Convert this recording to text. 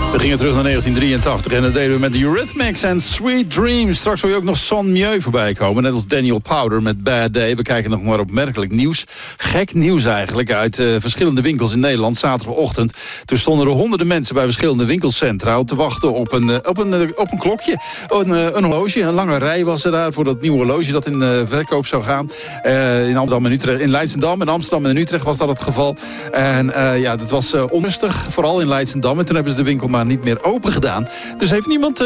We gingen terug naar 1983 en dat deden we met de Eurythmics en Sweet Dreams. Straks wil je ook nog Son Mieu voorbij komen, net als Daniel Powder met Bad Day. We kijken nog maar opmerkelijk nieuws. Gek nieuws eigenlijk uit verschillende winkels in Nederland. Zaterdagochtend, toen stonden er honderden mensen bij verschillende winkelcentra te wachten op een klokje. Een horloge, een lange rij was er daar voor dat nieuwe horloge dat in verkoop zou gaan. In Amsterdam en Utrecht, in Leidschendam, in Amsterdam en Utrecht was dat het geval. En dat was onrustig, vooral in Leidschendam. En toen hebben ze de winkel maar niet meer open gedaan. Dus heeft niemand